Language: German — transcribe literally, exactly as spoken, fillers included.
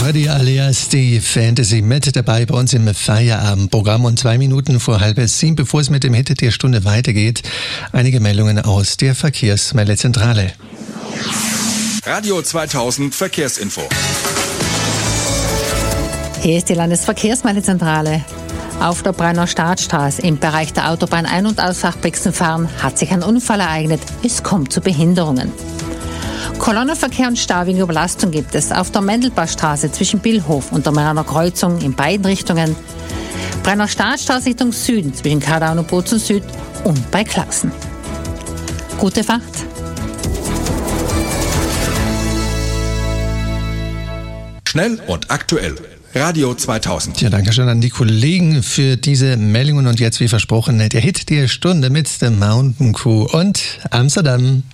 Freddy alias die Fantasy mit dabei bei uns im Feierabendprogramm und zwei Minuten vor halb sieben, bevor es mit dem Hit der Stunde weitergeht, einige Meldungen aus der Verkehrsmeldezentrale. Radio zweitausend Verkehrsinfo. Hier ist die Landesverkehrsmeldezentrale. Auf der Brenner Staatsstraße im Bereich der Autobahn Ein- und Ausfahrt Brixenfahren hat sich ein Unfall ereignet. Es kommt zu Behinderungen. Kolonnenverkehr und Stau wegen Überlastung gibt es auf der Mendelbachstraße zwischen Billhof und der Meraner Kreuzung in beiden Richtungen. Brenner Staatsstraße Richtung Süden zwischen Kardau und Bozen Süd und bei Klausen. Gute Fahrt! Schnell und aktuell. Radio zweitausend. Ja, danke schön an die Kollegen für diese Meldungen und jetzt wie versprochen der Hit der Stunde mit der Mountain Crew und Amsterdam.